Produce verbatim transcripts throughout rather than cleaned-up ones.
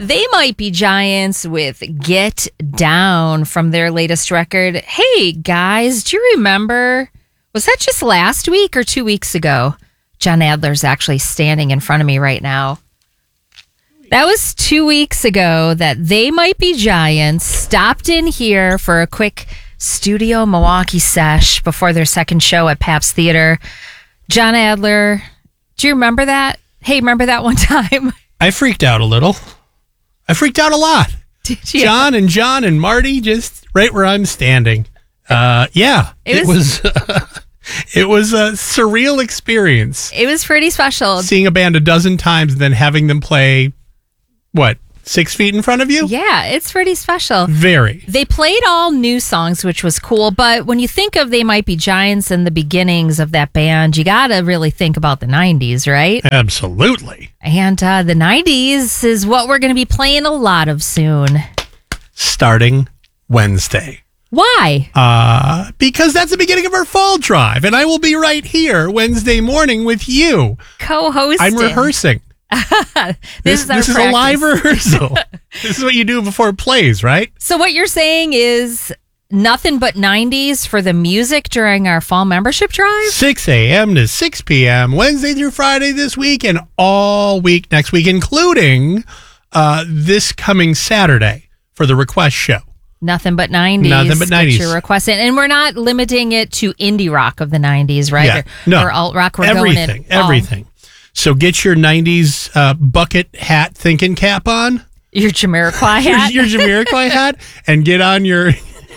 They Might Be Giants with Get Down from their latest record. Hey, guys, do you remember? Was that just last week or two weeks ago? John Adler's actually standing in front of me right now. That was two weeks ago that They Might Be Giants stopped in here for a quick Studio Milwaukee sesh before their second show at Pabst Theater. John Adler, do you remember that? Hey, remember that one time? I freaked out a little. I freaked out a lot. Did you? John and John and Marty just right where I'm standing. Uh, yeah, It it was- was. It was a surreal experience. It was pretty special. Seeing a band a dozen times and then having them play, what, six feet in front of you? Yeah, it's pretty special. Very. They played all new songs, which was cool. But when you think of They Might Be Giants and the beginnings of that band, you got to really think about the nineties, right? Absolutely. And uh, the nineties is what we're going to be playing a lot of soon. Starting Wednesday. Why? Uh, because that's the beginning of our fall drive, and I will be right here Wednesday morning with you. Co-hosting. I'm rehearsing. this, This, is, our this is a live practice. rehearsal. This is what you do before it plays, right? So what you're saying is nothing but nineties for the music during our fall membership drive? six a.m. to six p.m. Wednesday through Friday this week and all week next week, including uh, this coming Saturday for the request show. Nothing but nineties. Nothing but nineties. You're requesting. And we're not limiting it to indie rock of the nineties, right? Yeah. Or, No. or alt rock. We're everything, going in all- everything. So get your nineties uh, bucket hat thinking cap on. Your Jamiroquai hat. your, your Jamiroquai hat, and get on your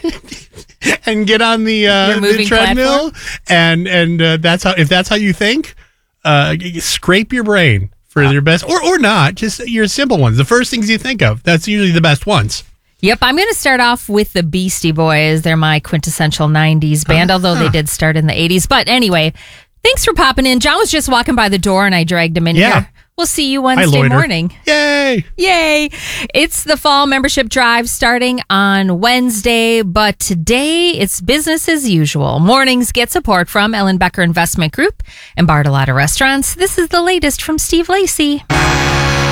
and get on the, uh, Your the moving treadmill, and and uh, that's how if that's how you think, uh, scrape your brain for your best, or or not, just your simple ones. The first things you think of, that's usually the best ones. Yep, I'm going to start off with the Beastie Boys. They're my quintessential nineties band, Uh, although they did start in the eighties. But anyway, thanks for popping in. John was just walking by the door and I dragged him in Yeah. here. We'll see you Hi, Wednesday loiter. morning. Yay! Yay! It's the fall membership drive starting on Wednesday, but today it's business as usual. Mornings get support from Ellen Becker Investment Group and Bartolotta Restaurants. This is the latest from Steve Lacy.